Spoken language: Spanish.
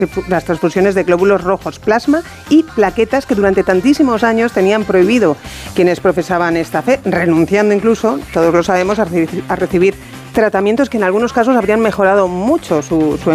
las transfusiones de glóbulos rojos, plasma y plaquetas que durante tantísimos años tenían prohibido quienes profesaban esta fe, renunciando incluso, todos lo sabemos, a recibir tratamientos que en algunos casos habrían mejorado mucho su